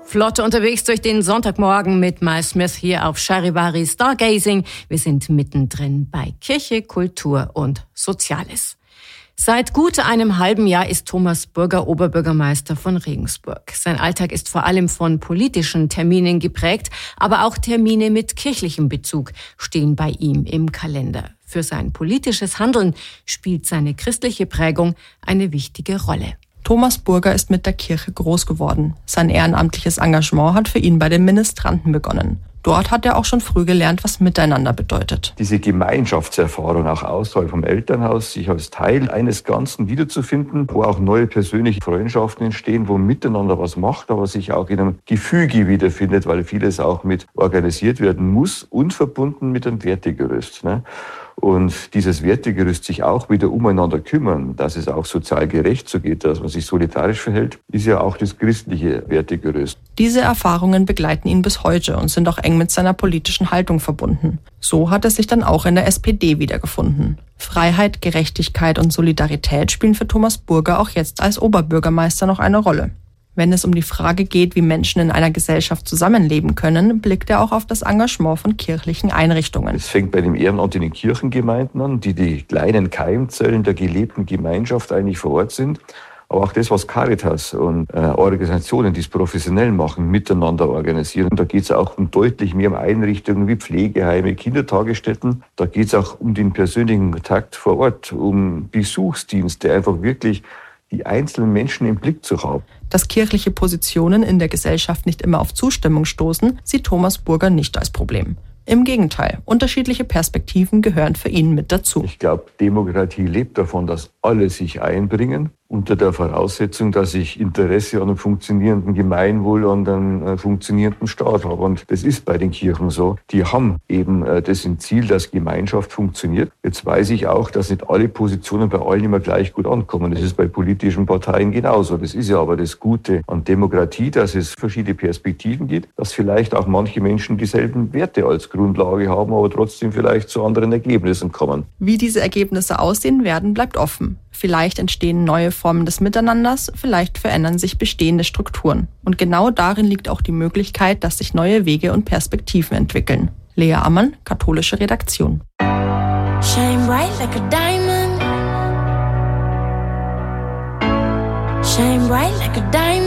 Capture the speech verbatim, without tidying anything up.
Flott unterwegs durch den Sonntagmorgen mit Miles Smith hier auf Charivari Stargazing. Wir sind mittendrin bei Kirche, Kultur und Soziales. Seit gut einem halben Jahr ist Thomas Burger Oberbürgermeister von Regensburg. Sein Alltag ist vor allem von politischen Terminen geprägt, aber auch Termine mit kirchlichem Bezug stehen bei ihm im Kalender. Für sein politisches Handeln spielt seine christliche Prägung eine wichtige Rolle. Thomas Burger ist mit der Kirche groß geworden. Sein ehrenamtliches Engagement hat für ihn bei den Ministranten begonnen. Dort hat er auch schon früh gelernt, was Miteinander bedeutet. Diese Gemeinschaftserfahrung auch außerhalb vom Elternhaus, sich als Teil eines Ganzen wiederzufinden, wo auch neue persönliche Freundschaften entstehen, wo miteinander was macht, aber sich auch in einem Gefüge wiederfindet, weil vieles auch mit organisiert werden muss und verbunden mit einem Wertegerüst, ne? Und dieses Wertegerüst sich auch wieder umeinander kümmern, dass es auch sozial gerecht so geht, dass man sich solidarisch verhält, ist ja auch das christliche Wertegerüst. Diese Erfahrungen begleiten ihn bis heute und sind auch eng mit seiner politischen Haltung verbunden. So hat er sich dann auch in der S P D wiedergefunden. Freiheit, Gerechtigkeit und Solidarität spielen für Thomas Burger auch jetzt als Oberbürgermeister noch eine Rolle. Wenn es um die Frage geht, wie Menschen in einer Gesellschaft zusammenleben können, blickt er auch auf das Engagement von kirchlichen Einrichtungen. Es fängt bei dem Ehrenamt in den Kirchengemeinden an, die die kleinen Keimzellen der gelebten Gemeinschaft eigentlich vor Ort sind. Aber auch das, was Caritas und äh, Organisationen, die es professionell machen, miteinander organisieren. Da geht es auch um deutlich mehr um Einrichtungen wie Pflegeheime, Kindertagesstätten. Da geht es auch um den persönlichen Kontakt vor Ort, um Besuchsdienste, einfach wirklich die einzelnen Menschen im Blick zu haben. Dass kirchliche Positionen in der Gesellschaft nicht immer auf Zustimmung stoßen, sieht Thomas Burger nicht als Problem. Im Gegenteil, unterschiedliche Perspektiven gehören für ihn mit dazu. Ich glaube, Demokratie lebt davon, dass alle sich einbringen, unter der Voraussetzung, dass ich Interesse an einem funktionierenden Gemeinwohl, an einem äh, funktionierenden Staat habe. Und das ist bei den Kirchen so. Die haben eben äh, das Ziel, dass Gemeinschaft funktioniert. Jetzt weiß ich auch, dass nicht alle Positionen bei allen immer gleich gut ankommen. Das ist bei politischen Parteien genauso. Das ist ja aber das Gute an Demokratie, dass es verschiedene Perspektiven gibt, dass vielleicht auch manche Menschen dieselben Werte als Grundlage haben, aber trotzdem vielleicht zu anderen Ergebnissen kommen. Wie diese Ergebnisse aussehen werden, bleibt offen. Vielleicht entstehen neue Formen des Miteinanders, vielleicht verändern sich bestehende Strukturen. Und genau darin liegt auch die Möglichkeit, dass sich neue Wege und Perspektiven entwickeln. Lea Ammann, katholische Redaktion. Shine bright like a diamond. Shine bright like a diamond.